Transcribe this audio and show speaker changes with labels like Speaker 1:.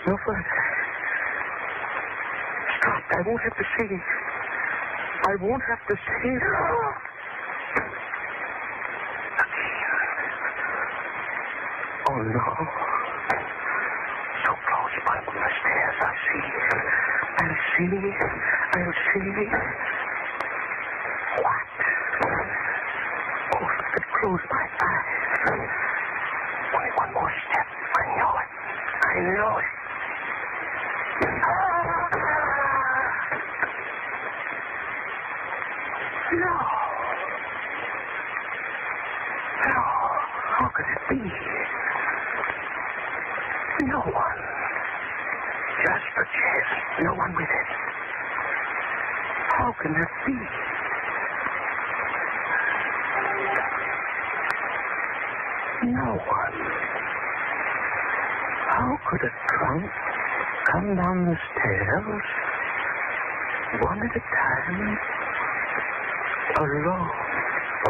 Speaker 1: No further. Stop. I won't have to see. I won't have to see. Oh, no. So close by from the stairs. I'll see. What? Oh, if I could close my eyes. Only one more step. I know it. No. How could it be? No one. Just the chest. No one with it. How can that be? No one. How could a trunk come down the stairs, one at a time, alone?